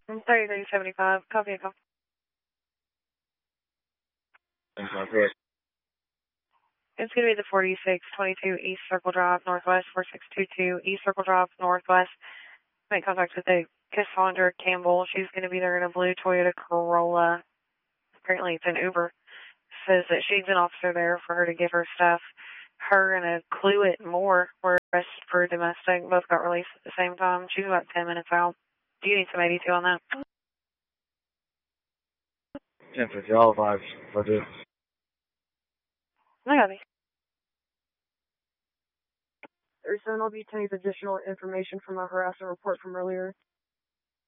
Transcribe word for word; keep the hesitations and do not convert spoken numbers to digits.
thirty-three seventy-five, copy a call. Thanks, my good. It's going to be the forty-six twenty-two East Circle Drive, Northwest, four six two two East Circle Drive, Northwest. Make contact with the Cassandra Campbell. She's going to be there in a blue Toyota Corolla. Apparently it's an Uber. Says that she's an officer there for her to get her stuff. Her and a Cluet Moore were arrested for domestic. Both got released at the same time. She's about ten minutes out. Do you need some eighty-two on that? ten fifty, all fives for this. I got it. There's going to be additional information from a harassment report from earlier.